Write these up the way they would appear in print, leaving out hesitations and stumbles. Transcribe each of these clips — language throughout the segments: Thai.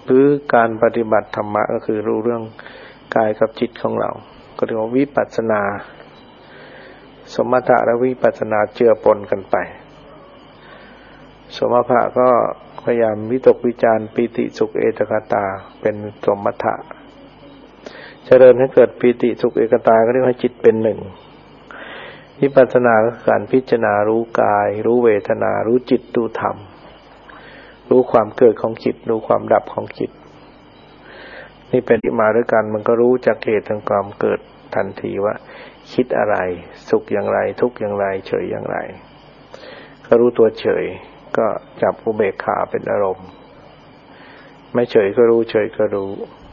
รือการปฏิบัติธรรมะก็คือรู้เรื่องกายกับจิตของเราก็เรียกว่าวิปัสสนาสมถะและวิปัสสนาเจือปนกันไปสมถะก็พยายามวิตกวิจารปีติสุขเอตคตาเป็นสมถะเจริญให้เกิดปีติสุขเอกตาก็เรียกว่าจิตเป็นหนึ่งวิปัสสนาคือการพิจารณารู้กายรู้เวทนารู้จิตรู้ธรรมรู้ความเกิดของจิตรู้ความดับของจิตนี่เป็นที่มาด้วยกันมันก็รู้จากเหตุแห่งความเกิดทันทีว่าคิดอะไรสุขอย่างไรทุกข์อย่างไรเฉยอย่างไรก็รู้ตัวเฉยก็จับอุเบกขาเป็นอารมณ์ไม่เฉยก็รู้เฉยก็รู้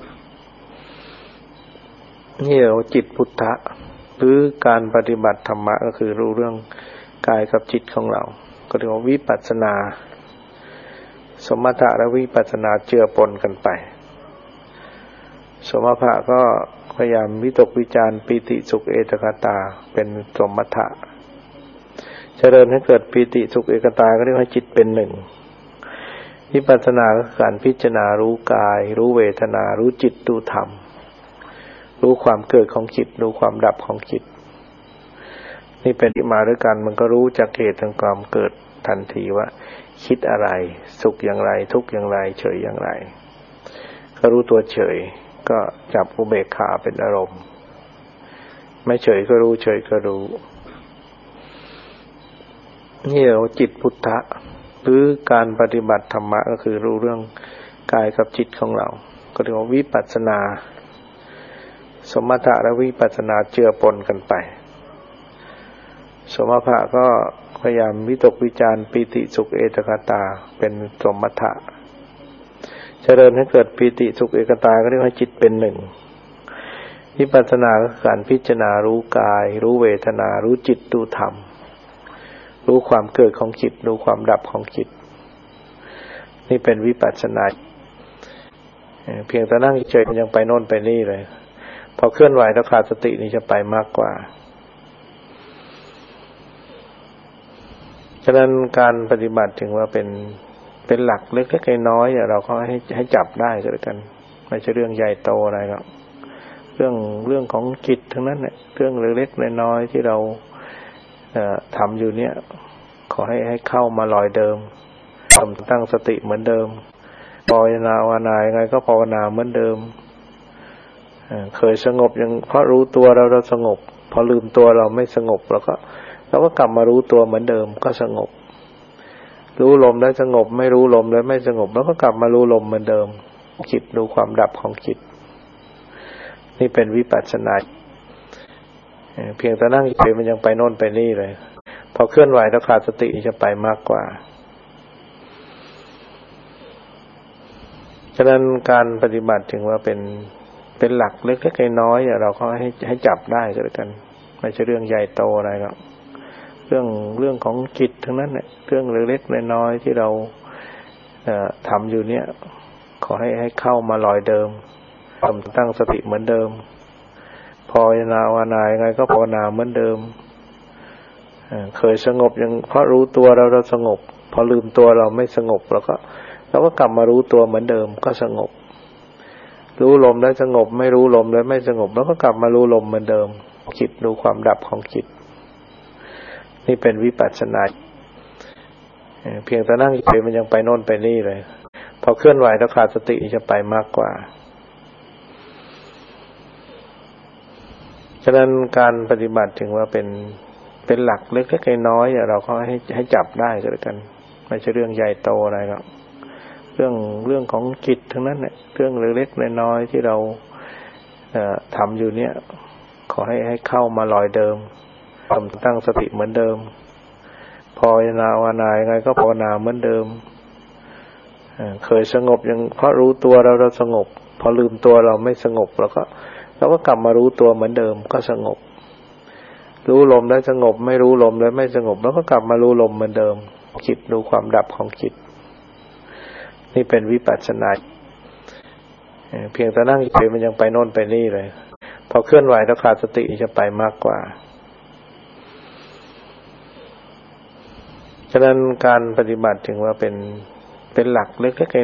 นี่เราจิตพุทธะหรือการปฏิบัติธรรมะก็คือรู้เรื่องกายกับจิตของเราก็เรียกว่าวิปัสสนาสมถะและวิปัสสนาเจือปนกันไปสมถะก็พยายามวิตกวิจารปีติสุขเอตคตาเป็นสมถะเจริญให้เกิดปีติสุขเอกตาก็เรียกว่าจิตเป็นหนึ่งวิปัสสนาคือการพิจารณารู้กายรู้เวทนารู้จิตรู้ธรรมรู้ความเกิดของจิตรู้ความดับของจิตนี่เป็นที่มาด้วยกันมันก็รู้จากเหตุแห่งความเกิดทันทีว่าคิดอะไรสุขอย่างไรทุกข์อย่างไรเฉยอย่างไรก็รู้ตัวเฉยก็จับอุเบกขาเป็นอารมณ์ไม่เฉยก็รู้เฉยก็รู้นี่เราจิตพุทธะหรือการปฏิบัติธรรมะก็คือรู้เรื่องกายกับจิตของเราก็เรียกว่าวิปัสสนาสมถะและวิปัสสนาเจือปนกันไปสมถะก็พยายามวิตกวิจารปีติสุขเอตคตาเป็นสมถะเจริญให้เกิดปีติสุขเอกตาก็เรียกว่าจิตเป็นหนึ่งวิปัสสนาคือการพิจารณารู้กายรู้เวทนารู้จิตรู้ธรรมรู้ความเกิดของจิตรู้ความดับของจิตนี่เป็นวิปัสสนาเพียงแต่นั่งเฉยมันยังไปโน่นไปนี่เลยพอเคลื่อนไหวแล้วขาดสตินี่จะไปมากกว่าฉะนั้นการปฏิบัติถึงว่าเป็นหลักเล็กๆน้อยๆเราก็ให้จับได้ก็แล้วกันไม่ใช่เรื่องใหญ่โตอะไรหรอกเรื่องของจิตทั้งนั้นแหละเรื่องเล็กๆน้อยๆที่เราทำอยู่เนี่ยขอให้เข้ามารอยเดิมตั้งสติเหมือนเดิมภาวนายังไงก็ภาวนาเหมือนเดิมเคยสงบยังเพราะรู้ตัวเราสงบพอลืมตัวเราไม่สงบเราก็กลับมารู้ตัวเหมือนเดิมก็สงบรู้ลมแล้วสงบไม่รู้ลมแล้วไม่สงบแล้วก็กลับมารู้ลมเหมือนเดิมจิตดูความดับของจิตนี่เป็นวิปัสสนาเพียงแต่นั่งเฉยมันยังไปโน่นไปนี่เลยพอเคลื่อนไหวแล้วขาดสติจะไปมากกว่าฉะนั้นการปฏิบัติถึงว่าเป็นหลักเล็กๆน้อยๆเราก็ให้จับได้ก็แล้วกันไม่ใช่เรื่องใหญ่โตอะไรหรอกเรื่องของจิตทั้งนั้นแหละเรื่องเล็กๆน้อยๆที่เราทำอยู่เนี่ยขอให้เข้ามารอยเดิมตั้งสติเหมือนเดิมภาวนายังไงก็ภาวนาเหมือนเดิมเคยสงบยังเพราะรู้ตัวเราสงบพอลืมตัวเราไม่สงบเราก็กลับมารู้ตัวเหมือนเดิมก็สงบรู้ลมแล้วสงบไม่รู้ลมแล้วไม่สงบแล้วก็กลับมารู้ลมเหมือนเดิมจิตดูความดับของจิตนี่เป็นวิปัสสนาเพียงแต่นั่งเฉยมันยังไปโน่นไปนี่เลยพอเคลื่อนไหวแล้วขาดสติจะไปมากกว่าฉะนั้นการปฏิบัติถึงว่าเป็นหลักเล็กๆน้อยๆเราก็ให้จับได้ก็แล้วกันไม่ใช่เรื่องใหญ่โตอะไรหรอกเรื่องของจิตทั้งนั้นแหละเรื่องเล็กๆน้อยๆที่เราทำอยู่เนี่ยขอให้เข้ามารอยเดิมตั้งสติเหมือนเดิมภาวนายังไงก็ภาวนาเหมือนเดิมเคยสงบยังเพราะรู้ตัวเราสงบพอลืมตัวเราไม่สงบเราก็กลับมารู้ตัวเหมือนเดิมก็สงบรู้ลมแล้วสงบไม่รู้ลมแล้วไม่สงบแล้วก็กลับมารู้ลมเหมือนเดิมจิตดูความดับของจิตนี่เป็นวิปัสสนาเพียงแต่นั่งเฉยมันยังไปโน่นไปนี่เลยพอเคลื่อนไหวแล้วขาดสติจะไปมากกว่าฉะนั้นการปฏิบัติถึงว่าเป็นหลักเล็กๆ